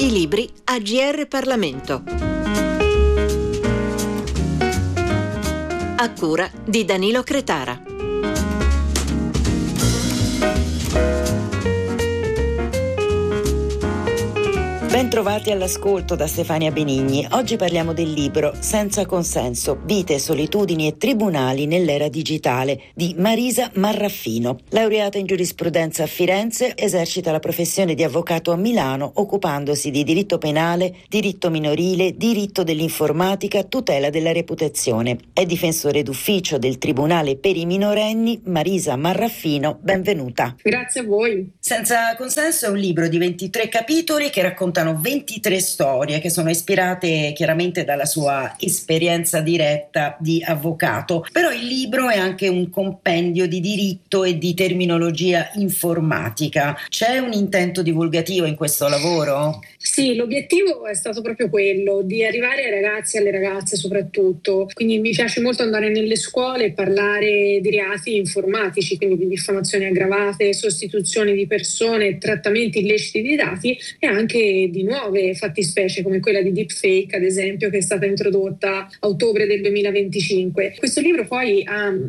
I libri a GR Parlamento. A cura di Danilo Cretara. Ben trovati all'ascolto da Stefania Benigni. Oggi parliamo del libro Senza consenso, vite, solitudini e tribunali nell'era digitale di Marisa Marraffino. Laureata in giurisprudenza a Firenze, esercita la professione di avvocato a Milano, occupandosi di diritto penale, diritto minorile, diritto dell'informatica, tutela della reputazione. È difensore d'ufficio del Tribunale per i minorenni. Marisa Marraffino, benvenuta. Grazie a voi. Senza consenso è un libro di 23 capitoli che raccontano 23 storie che sono ispirate chiaramente dalla sua esperienza diretta di avvocato, però il libro è anche un compendio di diritto e di terminologia informatica. C'è un intento divulgativo in questo lavoro? Sì, l'obiettivo è stato proprio quello, di arrivare ai ragazzi e alle ragazze soprattutto. Quindi mi piace molto andare nelle scuole e parlare di reati informatici, quindi di diffamazioni aggravate, sostituzioni di persone, trattamenti illeciti di dati e anche di nuove fattispecie come quella di deepfake, ad esempio, che è stata introdotta a ottobre del 2025. Questo libro poi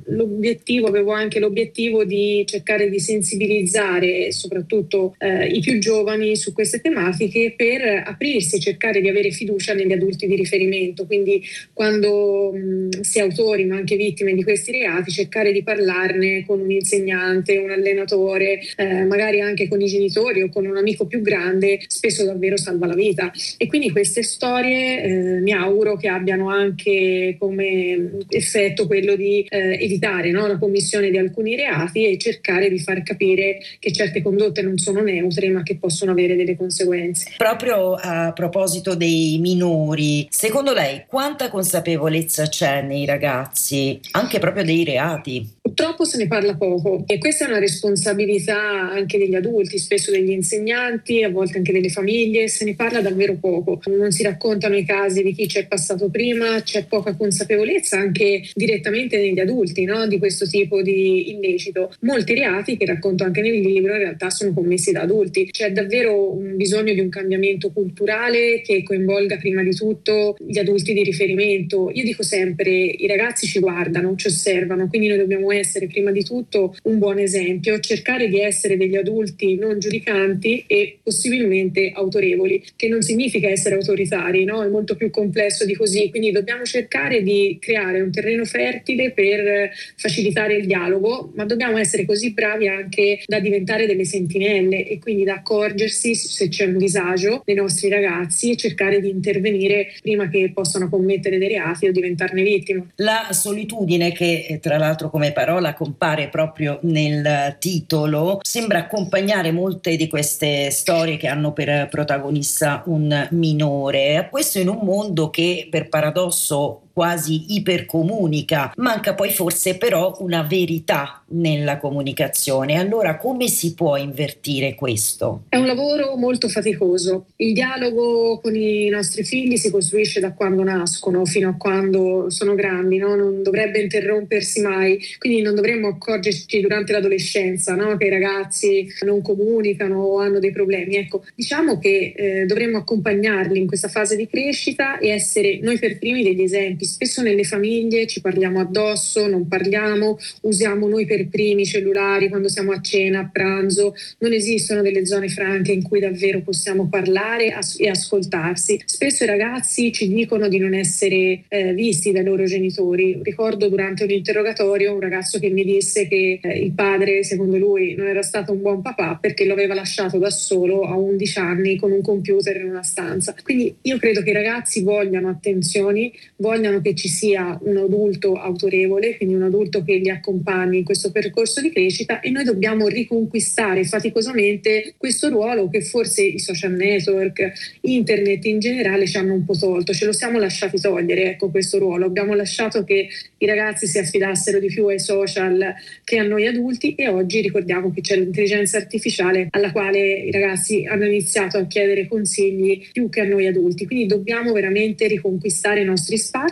avevo anche l'obiettivo di cercare di sensibilizzare soprattutto i più giovani su queste tematiche per aprirsi e cercare di avere fiducia negli adulti di riferimento. Quindi quando si è autori ma anche vittime di questi reati, cercare di parlarne con un insegnante, un allenatore, magari anche con i genitori o con un amico più grande, spesso davvero salva la vita. E quindi queste storie mi auguro che abbiano anche come effetto quello di evitare la commissione di alcuni reati e cercare di far capire che certe condotte non sono neutre ma che possono avere delle conseguenze. Proprio a proposito dei minori, secondo lei quanta consapevolezza c'è nei ragazzi anche proprio dei reati? Purtroppo se ne parla poco e questa è una responsabilità anche degli adulti, spesso degli insegnanti, a volte anche delle famiglie. Se ne parla davvero poco, non si raccontano i casi di chi c'è passato prima, c'è poca consapevolezza anche direttamente negli adulti di questo tipo di illecito. Molti reati che racconto anche nel libro in realtà sono commessi da adulti. C'è davvero un bisogno di un cambiamento culturale che coinvolga prima di tutto gli adulti di riferimento. Io dico sempre, i ragazzi ci guardano, ci osservano, quindi noi dobbiamo essere prima di tutto un buon esempio, cercare di essere degli adulti non giudicanti e possibilmente autorevoli, che non significa essere autoritari, è molto più complesso di così, quindi dobbiamo cercare di creare un terreno fertile per facilitare il dialogo, ma dobbiamo essere così bravi anche da diventare delle sentinelle e quindi da accorgersi se c'è un disagio nei nostri ragazzi e cercare di intervenire prima che possano commettere dei reati o diventarne vittime. La solitudine, che tra l'altro come parola compare proprio nel titolo, sembra accompagnare molte di queste storie che hanno per protagonista un minore. Questo in un mondo che per paradosso quasi ipercomunica, manca poi forse però una verità nella comunicazione. Allora come si può invertire questo? È un lavoro molto faticoso. Il dialogo con i nostri figli si costruisce da quando nascono fino a quando sono grandi, non dovrebbe interrompersi mai, quindi non dovremmo accorgerci durante l'adolescenza che i ragazzi non comunicano o hanno dei problemi. Ecco, diciamo che dovremmo accompagnarli in questa fase di crescita e essere noi per primi degli esempi. Spesso nelle famiglie ci parliamo addosso, non parliamo, usiamo noi per primi i cellulari quando siamo a cena, a pranzo, non esistono delle zone franche in cui davvero possiamo parlare e ascoltarsi. Spesso i ragazzi ci dicono di non essere visti dai loro genitori. Ricordo durante un interrogatorio un ragazzo che mi disse che il padre, secondo lui, non era stato un buon papà perché lo aveva lasciato da solo a 11 anni con un computer in una stanza. Quindi io credo che i ragazzi vogliano attenzioni, vogliano che ci sia un adulto autorevole, quindi un adulto che li accompagni in questo percorso di crescita e noi dobbiamo riconquistare faticosamente questo ruolo che forse i social network, internet in generale ci hanno un po' tolto, ce lo siamo lasciati togliere, questo ruolo, abbiamo lasciato che i ragazzi si affidassero di più ai social che a noi adulti e oggi ricordiamo che c'è l'intelligenza artificiale alla quale i ragazzi hanno iniziato a chiedere consigli più che a noi adulti, quindi dobbiamo veramente riconquistare i nostri spazi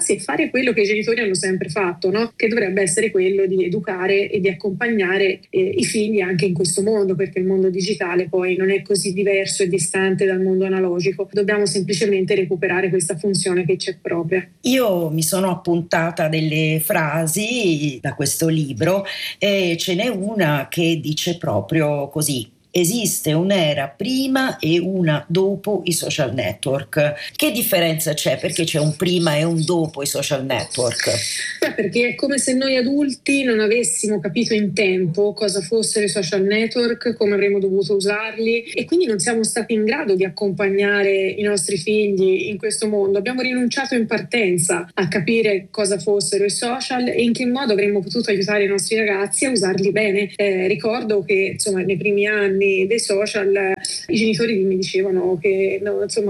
e fare quello che i genitori hanno sempre fatto, no? Che dovrebbe essere quello di educare e di accompagnare i figli anche in questo mondo, perché il mondo digitale poi non è così diverso e distante dal mondo analogico. Dobbiamo semplicemente recuperare questa funzione che c'è propria. Io mi sono appuntata delle frasi da questo libro e ce n'è una che dice proprio così: esiste un'era prima e una dopo i social network. Che differenza c'è? Perché c'è un prima e un dopo i social network? Perché è come se noi adulti non avessimo capito in tempo cosa fossero i social network, come avremmo dovuto usarli, e quindi non siamo stati in grado di accompagnare i nostri figli in questo mondo. Abbiamo rinunciato in partenza a capire cosa fossero i social e in che modo avremmo potuto aiutare i nostri ragazzi a usarli bene. Ricordo che insomma nei primi anni dei social i genitori mi dicevano che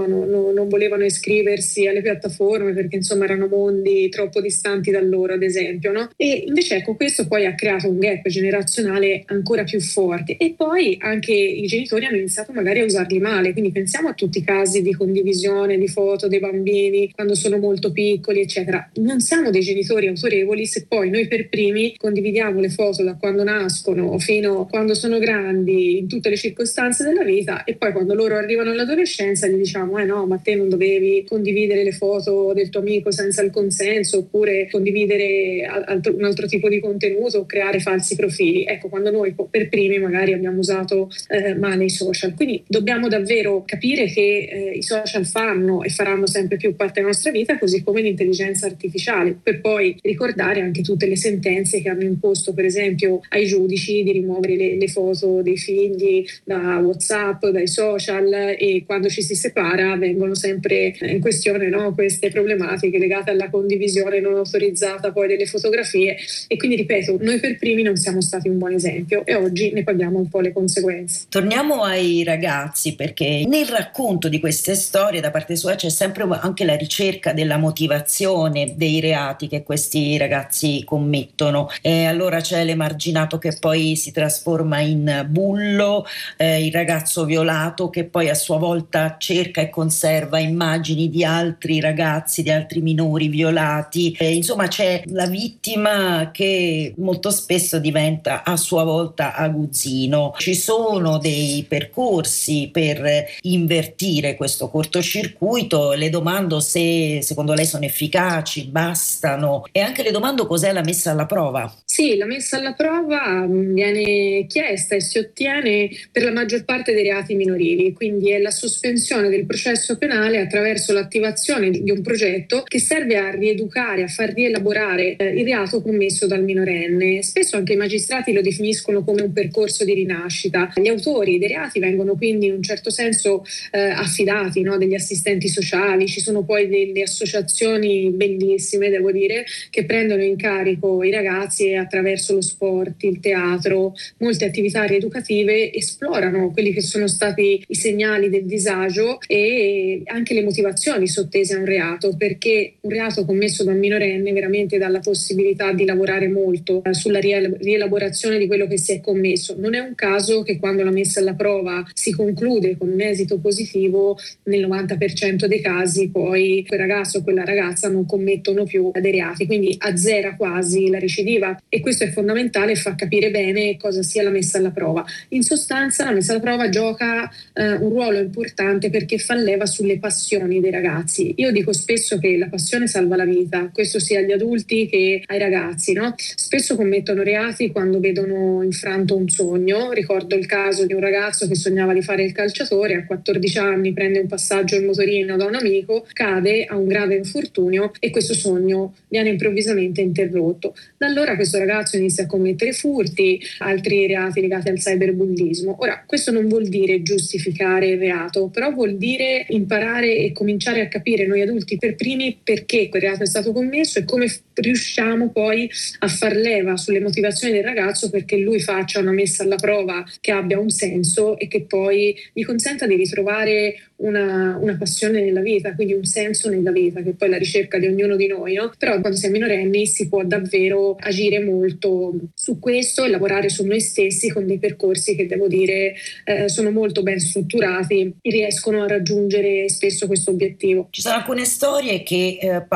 non volevano iscriversi alle piattaforme perché insomma erano mondi troppo distanti da loro, ad esempio, no? E invece ecco, questo poi ha creato un gap generazionale ancora più forte, e poi anche i genitori hanno iniziato magari a usarli male. Quindi pensiamo a tutti i casi di condivisione di foto dei bambini quando sono molto piccoli, eccetera. Non siamo dei genitori autorevoli se poi noi per primi condividiamo le foto da quando nascono fino a quando sono grandi in tutte le circostanze della vita, e poi quando loro arrivano all'adolescenza gli diciamo no, ma te non dovevi condividere le foto del tuo amico senza il consenso, oppure condividere un altro tipo di contenuto o creare falsi profili. Ecco, quando noi per primi magari abbiamo usato male i social. Quindi dobbiamo davvero capire che i social fanno e faranno sempre più parte della nostra vita, così come l'intelligenza artificiale, per poi ricordare anche tutte le sentenze che hanno imposto per esempio ai giudici di rimuovere le foto dei figli da WhatsApp, dai social, e quando ci si separa vengono sempre in questione, no, queste problematiche legate alla condivisione non autorizzata poi delle fotografie. E quindi ripeto, noi per primi non siamo stati un buon esempio e oggi ne paghiamo un po' le conseguenze. Torniamo ai ragazzi, perché nel racconto di queste storie da parte sua c'è sempre anche la ricerca della motivazione dei reati che questi ragazzi commettono. Allora c'è l'emarginato che poi si trasforma in bullo, il ragazzo violato che poi a sua volta cerca e conserva immagini di altri ragazzi, di altri minori violati. Insomma c'è la vittima che molto spesso diventa a sua volta aguzzino. Ci sono dei percorsi per invertire questo cortocircuito. Le domando se secondo lei sono efficaci, bastano, e anche le domando cos'è la messa alla prova. Sì, la messa alla prova viene chiesta e si ottiene per la maggior parte dei reati minorili, quindi è la sospensione del processo penale attraverso l'attivazione di un progetto che serve a rieducare, a far rielaborare il reato commesso dal minorenne. Spesso anche i magistrati lo definiscono come un percorso di rinascita. Gli autori dei reati vengono quindi in un certo senso affidati, no, degli assistenti sociali. Ci sono poi delle associazioni bellissime, devo dire, che prendono in carico i ragazzi e attraverso lo sport, il teatro, molte attività rieducative esplorano quelli che sono stati i segnali del disagio e anche le motivazioni sottese a un reato, perché un reato commesso da un minorenne veramente dà la possibilità di lavorare molto sulla rielaborazione di quello che si è commesso. Non è un caso che quando la messa alla prova si conclude con un esito positivo, nel 90% dei casi poi quel ragazzo o quella ragazza non commettono più dei reati, quindi azzera quasi la recidiva, e questo è fondamentale e fa capire bene cosa sia la messa alla prova. In sostanza la messa alla prova gioca un ruolo importante perché fa leva sulle passioni dei ragazzi. Io dico spesso che la passione salva la vita, questo sia agli adulti che ai ragazzi, no? Spesso commettono reati quando vedono infranto un sogno. Ricordo il caso di un ragazzo che sognava di fare il calciatore, a 14 anni prende un passaggio in motorino da un amico, cade, ha un grave infortunio e questo sogno viene improvvisamente interrotto. Da allora questo ragazzo inizia a commettere furti, altri reati legati al cyberbullismo. Ora, questo non vuol dire giustificare il reato, però vuol dire imparare e cominciare a capire noi adulti per primi perché quel reato è stato commesso e come riusciamo poi a far leva sulle motivazioni del ragazzo perché lui faccia una messa alla prova che abbia un senso e che poi gli consenta di ritrovare una passione nella vita, quindi un senso nella vita, che poi è la ricerca di ognuno di noi, no? Però quando si è minorenni si può davvero agire molto su questo e lavorare su noi stessi con dei percorsi che devo dire sono molto ben strutturati e riescono a raggiungere spesso questo obiettivo. Ci sono alcune storie che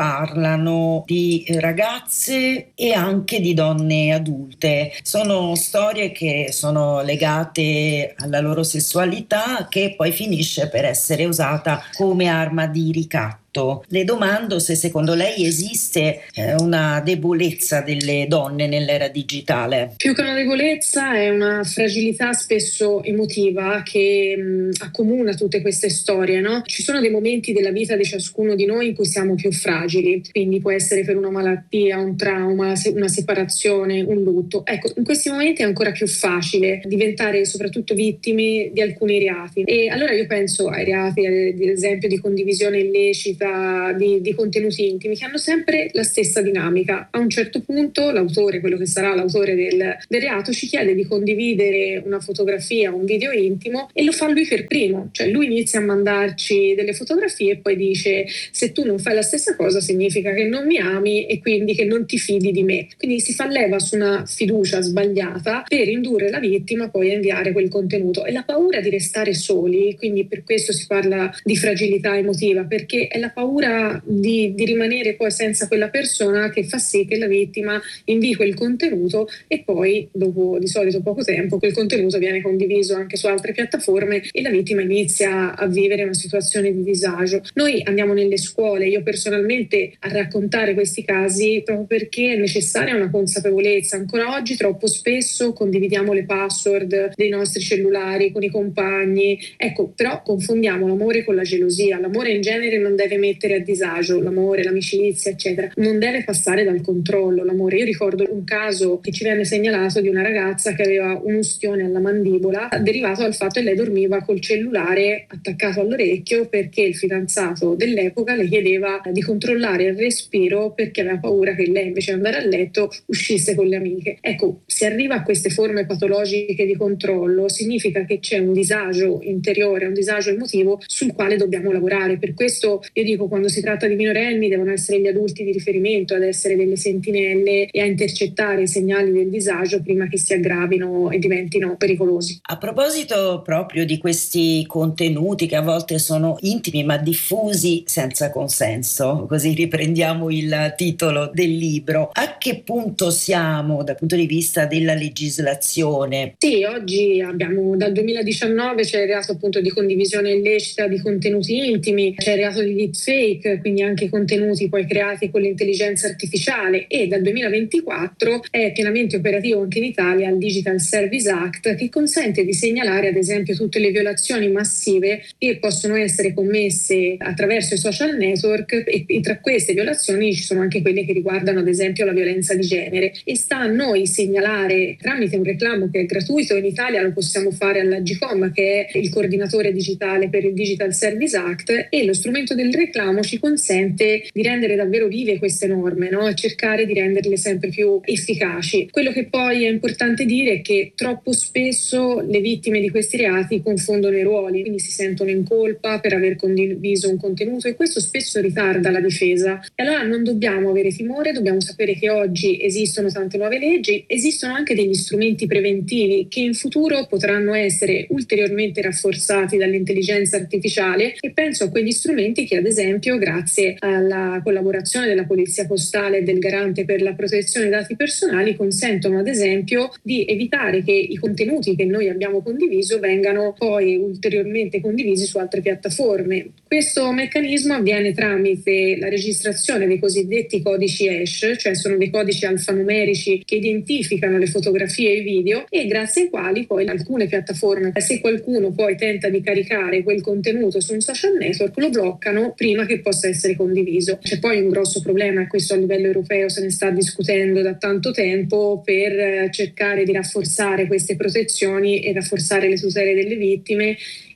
parlano di ragazze e anche di donne adulte. Sono storie che sono legate alla loro sessualità, che poi finisce per essere usata come arma di ricatto. Le domando se secondo lei esiste una debolezza delle donne nell'era digitale. Più che una debolezza è una fragilità spesso emotiva che accomuna tutte queste storie, no? Ci sono dei momenti della vita di ciascuno di noi in cui siamo più fragili, quindi può essere per una malattia, un trauma, una separazione, un lutto. Ecco, in questi momenti è ancora più facile diventare soprattutto vittime di alcuni reati. E allora io penso ai reati, ad esempio, di condivisione illecita di contenuti intimi, che hanno sempre la stessa dinamica. A un certo punto l'autore, quello che sarà l'autore del reato, ci chiede di condividere una fotografia, un video intimo, e lo fa lui per primo, cioè lui inizia a mandarci delle fotografie e poi dice: se tu non fai la stessa cosa significa che non mi ami e quindi che non ti fidi di me. Quindi si fa leva su una fiducia sbagliata per indurre la vittima poi a inviare quel contenuto, e la paura di restare soli, quindi per questo si parla di fragilità emotiva, perché è la paura di rimanere poi senza quella persona che fa sì che la vittima invii quel contenuto e poi dopo di solito poco tempo quel contenuto viene condiviso anche su altre piattaforme e la vittima inizia a vivere una situazione di disagio. Noi andiamo nelle scuole, io personalmente, a raccontare questi casi proprio perché è necessaria una consapevolezza. Ancora oggi troppo spesso condividiamo le password dei nostri cellulari con i compagni, ecco, però confondiamo l'amore con la gelosia. L'amore in genere non deve mettere a disagio, l'amore, l'amicizia eccetera, non deve passare dal controllo l'amore. Io ricordo un caso che ci venne segnalato di una ragazza che aveva un'ustione alla mandibola derivato dal fatto che lei dormiva col cellulare attaccato all'orecchio perché il fidanzato dell'epoca le chiedeva di controllare il respiro perché aveva paura che lei, invece di andare a letto, uscisse con le amiche. Ecco, se arriva a queste forme patologiche di controllo significa che c'è un disagio interiore, un disagio emotivo sul quale dobbiamo lavorare. Per questo io dico, quando si tratta di minorenni devono essere gli adulti di riferimento ad essere delle sentinelle e a intercettare i segnali del disagio prima che si aggravino e diventino pericolosi. A proposito proprio di questi contenuti che a volte sono intimi ma diffusi senza consenso, così riprendiamo il titolo del libro, a che punto siamo dal punto di vista della legislazione? Sì, oggi abbiamo, dal 2019 c'è il reato appunto di condivisione illecita di contenuti intimi, c'è il reato di deepfake, quindi anche contenuti poi creati con l'intelligenza artificiale, e dal 2024 è pienamente operativo anche in Italia il Digital Service Act, che consente di segnalare ad esempio tutte le violazioni massive che possono essere commesse attraverso i social network, e tra queste violazioni ci sono anche quelle che riguardano ad esempio la violenza di genere, e sta a noi segnalare tramite un reclamo che è gratuito. In Italia lo possiamo fare all'Agcom, che è il coordinatore digitale per il Digital Service Act, e lo strumento del reclamo ci consente di rendere davvero vive queste norme, no? E cercare di renderle sempre più efficaci. Quello che poi è importante dire è che troppo spesso le vittime di questi reati confondono i ruoli, quindi si sentono in colpa per aver condiviso un contenuto, e questo spesso ritarda la difesa. E allora non dobbiamo avere timore, dobbiamo sapere che oggi esistono tante nuove leggi, esistono anche degli strumenti preventivi che in futuro potranno essere ulteriormente rafforzati dall'intelligenza artificiale, e penso a quegli strumenti che ad esempio grazie alla collaborazione della Polizia Postale e del Garante per la protezione dei dati personali consentono ad esempio di evitare che i contenuti che noi abbiamo condiviso vengano poi ulteriormente condivisi su altre piattaforme. Questo meccanismo avviene tramite la registrazione dei cosiddetti codici hash, cioè sono dei codici alfanumerici che identificano le fotografie e i video, e grazie ai quali poi alcune piattaforme, se qualcuno poi tenta di caricare quel contenuto su un social network, lo bloccano prima che possa essere condiviso. C'è poi un grosso problema, e questo a livello europeo se ne sta discutendo da tanto tempo, per cercare di rafforzare queste protezioni e rafforzare le tutele delle vittime,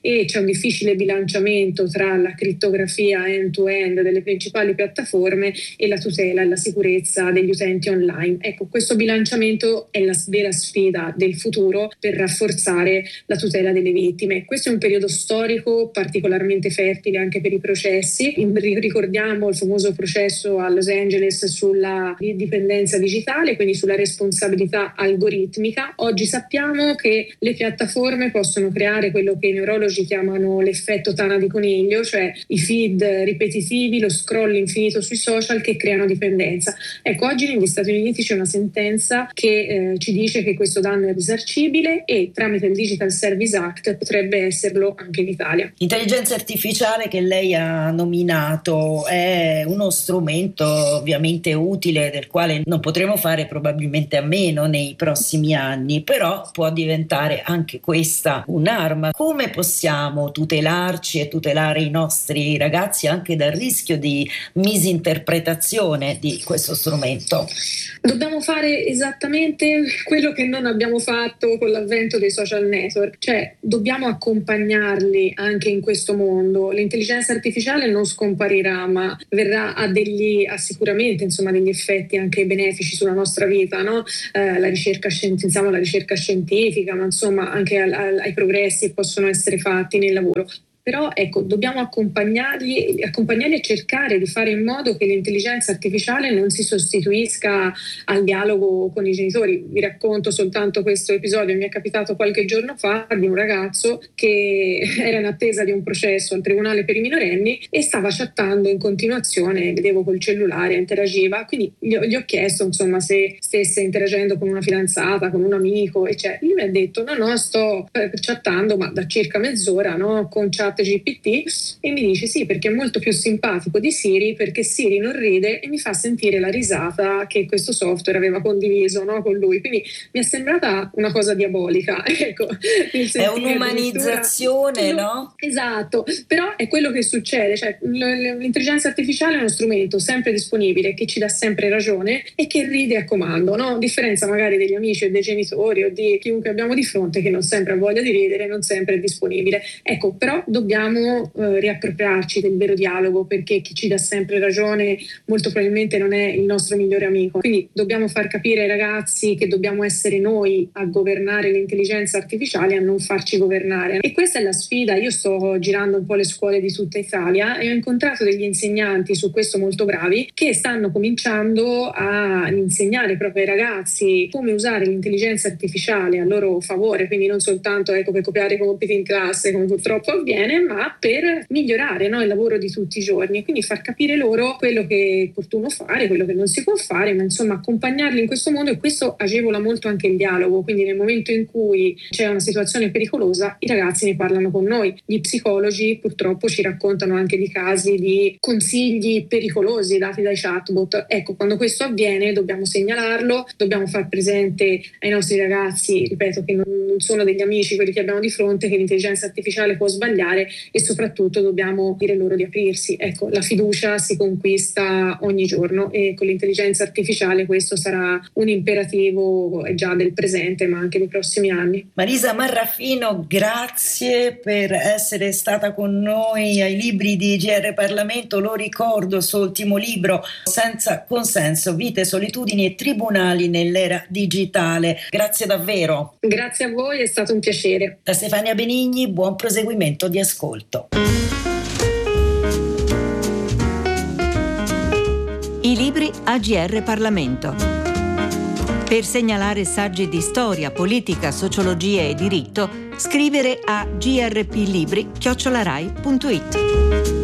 e c'è un difficile bilanciamento tra la crittografia end-to-end delle principali piattaforme e la tutela e la sicurezza degli utenti online. Ecco, questo bilanciamento è la vera sfida del futuro per rafforzare la tutela delle vittime. Questo è un periodo storico particolarmente fertile anche per i processi. Ricordiamo il famoso processo a Los Angeles sulla dipendenza digitale, quindi sulla responsabilità algoritmica. Oggi sappiamo che le piattaforme possono creare quello che i neurologi chiamano l'effetto tana di coniglio, cioè i feed ripetitivi, lo scroll infinito sui social che creano dipendenza. Ecco, oggi negli Stati Uniti c'è una sentenza che ci dice che questo danno è risarcibile e tramite il Digital Service Act potrebbe esserlo anche in Italia. L'intelligenza artificiale che lei ha nominato è uno strumento ovviamente utile, del quale non potremo fare probabilmente a meno nei prossimi anni, però può diventare anche questa un'arma. Come possiamo tutelarci e tutelare i nostri ragazzi anche dal rischio di misinterpretazione di questo strumento? Dobbiamo fare esattamente quello che non abbiamo fatto con l'avvento dei social network, cioè dobbiamo accompagnarli anche in questo mondo. L'intelligenza artificiale non scomparirà, ma ha sicuramente degli effetti anche benefici sulla nostra vita, no? La ricerca scientifica, ma anche ai progressi che possono essere fatti nel lavoro. Però ecco, dobbiamo accompagnarli e cercare di fare in modo che l'intelligenza artificiale non si sostituisca al dialogo con i genitori. Vi racconto soltanto questo episodio. Mi è capitato qualche giorno fa di un ragazzo che era in attesa di un processo al tribunale per i minorenni e stava chattando in continuazione, vedevo col cellulare, interagiva, quindi gli ho chiesto se stesse interagendo con una fidanzata, con un amico, e lui mi ha detto no, sto chattando ma da circa mezz'ora, no, con ChatGPT, e mi dice sì, perché è molto più simpatico di Siri, perché Siri non ride e mi fa sentire la risata che questo software aveva condiviso, no, con lui. Quindi mi è sembrata una cosa diabolica. Ecco, è un'umanizzazione, no? Esatto, però è quello che succede, cioè l'intelligenza artificiale è uno strumento sempre disponibile, che ci dà sempre ragione e che ride a comando, no? A differenza magari degli amici o dei genitori o di chiunque abbiamo di fronte, che non sempre ha voglia di ridere, non sempre è disponibile. Ecco, però dobbiamo riappropriarci del vero dialogo, perché chi ci dà sempre ragione molto probabilmente non è il nostro migliore amico. Quindi dobbiamo far capire ai ragazzi che dobbiamo essere noi a governare l'intelligenza artificiale, a non farci governare. E questa è la sfida. Io sto girando un po' le scuole di tutta Italia e ho incontrato degli insegnanti su questo molto bravi, che stanno cominciando a insegnare proprio ai ragazzi come usare l'intelligenza artificiale a loro favore, quindi non soltanto per copiare i compiti in classe come purtroppo avviene, ma per migliorare, no, il lavoro di tutti i giorni, e quindi far capire loro quello che è opportuno fare, quello che non si può fare, ma accompagnarli in questo mondo. E questo agevola molto anche il dialogo, quindi nel momento in cui c'è una situazione pericolosa i ragazzi ne parlano con noi. Gli psicologi purtroppo ci raccontano anche di casi di consigli pericolosi dati dai chatbot. Ecco, quando questo avviene dobbiamo segnalarlo, dobbiamo far presente ai nostri ragazzi, ripeto, che non sono degli amici quelli che abbiamo di fronte, che l'intelligenza artificiale può sbagliare, e soprattutto dobbiamo dire loro di aprirsi. Ecco, la fiducia si conquista ogni giorno e con l'intelligenza artificiale questo sarà un imperativo già del presente, ma anche dei prossimi anni. Marisa Marraffino, grazie per essere stata con noi ai Libri di GR Parlamento. Lo ricordo, il suo ultimo libro, Senza consenso, vite, solitudini e tribunali nell'era digitale. Grazie davvero. Grazie a voi, è stato un piacere. Da Stefania Benigni, buon proseguimento di ascolto. I libri a GR Parlamento. Per segnalare saggi di storia, politica, sociologia e diritto, scrivere a grplibri@rai.it.